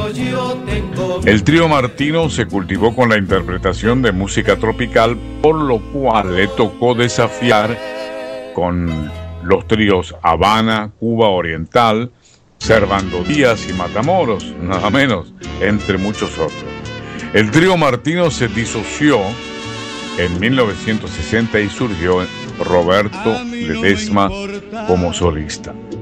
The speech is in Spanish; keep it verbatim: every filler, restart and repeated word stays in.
El trío Martino se cultivó con la interpretación de música tropical, por lo cual le tocó desafiar con los tríos Habana, Cuba Oriental, Servando Díaz y Matamoros, nada menos, entre muchos otros. El trío Martino se disoció en mil novecientos sesenta y surgió Roberto Ledesma como solista.